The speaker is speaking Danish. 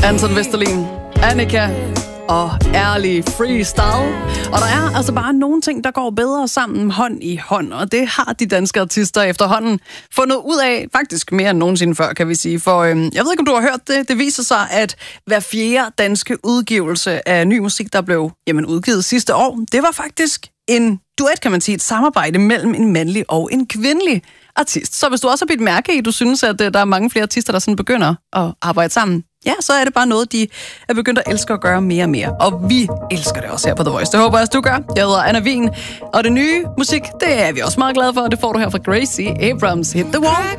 Anton Vesterlin, Annika og ærlig freestyle. Og der er altså bare nogle ting, der går bedre sammen hånd i hånd, og det har de danske artister efterhånden fundet ud af, faktisk mere end nogensinde før, kan vi sige. For jeg ved ikke, om du har hørt det. Det viser sig, at hver fjerde danske udgivelse af ny musik, der blev udgivet sidste år, det var faktisk en duet, kan man sige, et samarbejde mellem en mandlig og en kvindelig artist. Så hvis du også har bidt mærke i, du synes, at der er mange flere artister, der sådan begynder at arbejde sammen, ja, så er det bare noget, de er begyndt at elske at gøre mere og mere. Og vi elsker det også her på The Voice. Det håber jeg også, du gør. Jeg hedder Anna Wien, og det nye musik, det er vi også meget glade for. Det får du her fra Gracie Abrams, Hit the Wall.